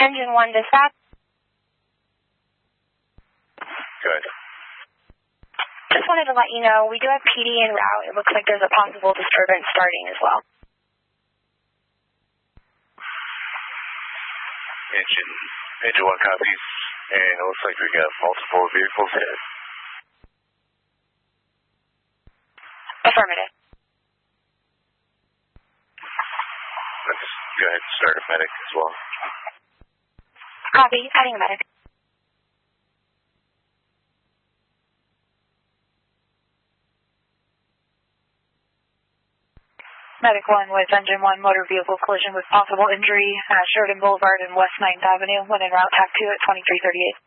Engine 1 dispatch. Good. Just wanted to let you know, we do have PD en route. It looks like there's a possible disturbance starting as well. Engine 1 copies, and it looks like we got multiple vehicles hit. Affirmative. Let's just go ahead and start a medic as well. Copy. Adding a medic. Medic 1 with Engine 1 motor vehicle collision with possible injury at Sheridan Boulevard and West 9th Avenue when en route TAC 2 at 2338.